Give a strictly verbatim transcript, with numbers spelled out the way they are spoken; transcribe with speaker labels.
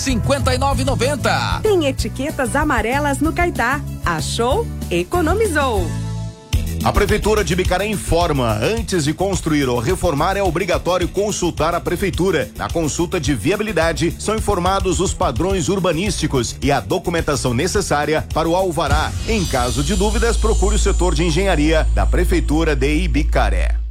Speaker 1: cinquenta e nove reais e noventa centavos.
Speaker 2: Tem etiquetas amarelas no Caetá. Achou? Economizou.
Speaker 3: A Prefeitura de Ibicaré informa: antes de construir ou reformar é obrigatório consultar a Prefeitura. Na consulta de viabilidade são informados os padrões urbanísticos e a documentação necessária para o alvará. Em caso de dúvidas, procure o setor de engenharia da Prefeitura de Ibicaré.